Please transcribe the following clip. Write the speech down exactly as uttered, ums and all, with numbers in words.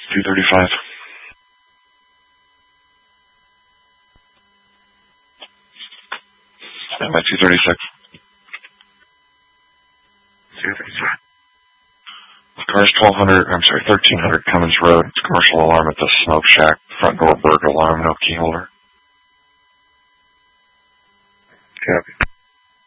two thirty-five. I'm at two thirty-six. two thirty-six. Cars twelve hundred, I'm sorry, thirteen hundred Cummins Road. It's commercial alarm at the Smoke Shack. Front door burglar alarm, no key holder. Copy.